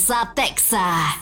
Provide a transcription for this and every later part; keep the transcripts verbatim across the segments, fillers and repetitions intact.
Texas.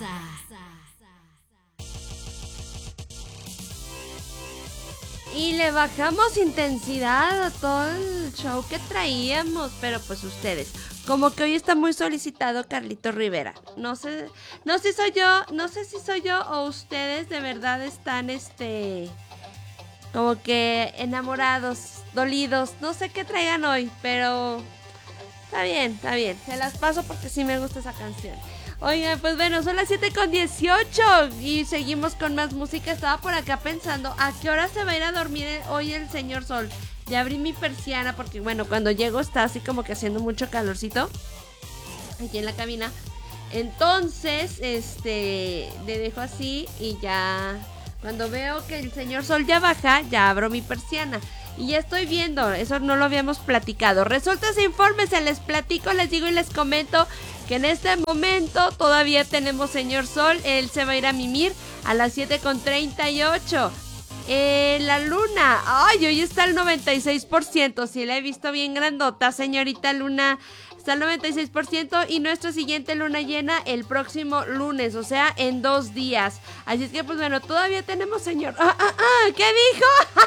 Y le bajamos intensidad a todo el show que traíamos, pero pues ustedes, como que hoy está muy solicitado Carlito Rivera. No sé, no sé si soy yo, no sé si soy yo o ustedes de verdad están este como que enamorados, dolidos, no sé qué traigan hoy, pero está bien, está bien, se las paso porque sí me gusta esa canción. Oigan, pues bueno, son las siete con dieciocho y seguimos con más música. Estaba por acá pensando, ¿a qué hora se va a ir a dormir hoy el señor Sol? Ya abrí mi persiana porque, bueno, cuando llego está así como que haciendo mucho calorcito aquí en la cabina. Entonces, este, le dejo así y ya, cuando veo que el señor Sol ya baja, ya abro mi persiana. Y ya estoy viendo, eso no lo habíamos platicado. Resulta, se infórmense, les platico, les digo y les comento que en este momento todavía tenemos señor Sol. Él se va a ir a mimir a las siete con treinta y ocho. Eh, la luna, ay, hoy está al noventa y seis por ciento. Sí, la he visto bien grandota, señorita Luna. Está al noventa y seis por ciento y nuestra siguiente luna llena el próximo lunes, o sea, en dos días. Así es que, pues bueno, todavía tenemos señor... ¡Ah, ah, ah! ¿Qué dijo?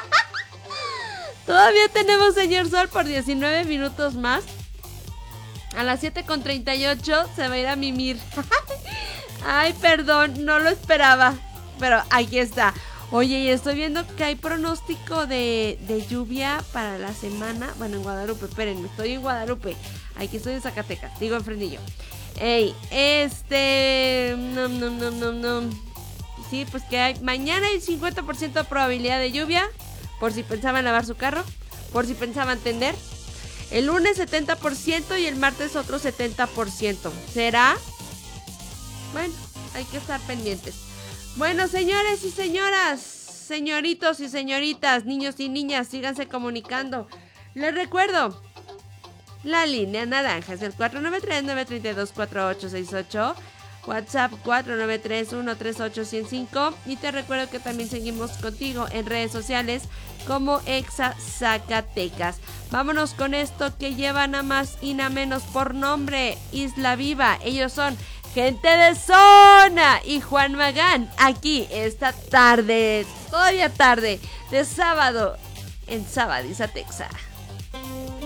Todavía tenemos señor Sol por diecinueve minutos más. A las siete con treinta y ocho se va a ir a mimir. Ay, perdón, no lo esperaba. Pero aquí está. Oye, y estoy viendo que hay pronóstico de, de lluvia para la semana. Bueno, en Guadalupe, espérenme, estoy en Guadalupe. Aquí estoy en Zacatecas, digo en Fresnillo. Ey, este... No, no, no, no, no. Sí, pues que hay... Mañana hay cincuenta por ciento de probabilidad de lluvia. Por si pensaban lavar su carro. Por si pensaban tender. El lunes setenta por ciento y el martes otro setenta por ciento. ¿Será? Bueno, hay que estar pendientes. Bueno, señores y señoras, señoritos y señoritas, niños y niñas, síganse comunicando. Les recuerdo, la línea naranja es el cuatro nueve tres, nueve tres dos, cuatro ocho seis ocho. WhatsApp cuatro nueve tres, uno tres ocho, uno cero cinco. Y te recuerdo que también seguimos contigo en redes sociales como Exa Zacatecas. Vámonos con esto que lleva nada más y nada menos por nombre Isla Viva. Ellos son Gente de Zona y Juan Magán. Aquí esta tarde, todavía tarde, de sábado en Sabadiza Texas.